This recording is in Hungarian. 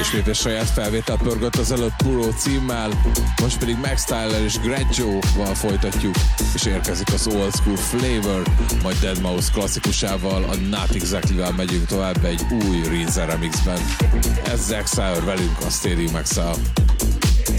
ismét egy saját felvétel pörgött az előbb Puro címmel, most pedig Max Tyler és Greggio-val folytatjuk, és érkezik az Old School Flavor, majd Deadmau5 klasszikusával, a Not Exactly-vel megyünk tovább egy új Rinse remixben. Ez Exile velünk a Stadium Exile.